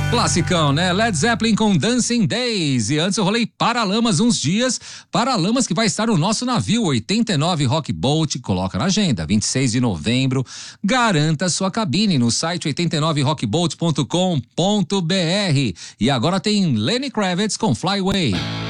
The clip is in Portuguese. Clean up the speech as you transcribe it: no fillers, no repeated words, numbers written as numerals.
Classicão, né? Led Zeppelin com Dancing Days. E antes eu rolei Paralamas uns dias. Paralamas que vai estar no nosso navio 89 Rock Boat. Coloca na agenda, 26 de novembro. Garanta sua cabine no site 89rockboat.com.br. E agora tem Lenny Kravitz com Fly Away.